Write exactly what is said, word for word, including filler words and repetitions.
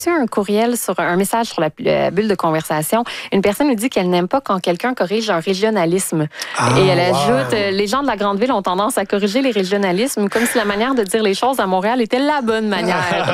Tu as un courriel, sur un message sur la, la bulle de conversation. Une personne nous dit qu'elle n'aime pas quand quelqu'un corrige un régionalisme. Ah, Et elle wow. ajoute, euh, les gens de la grande ville ont tendance à corriger les régionalismes comme si la manière de dire les choses à Montréal était la bonne manière.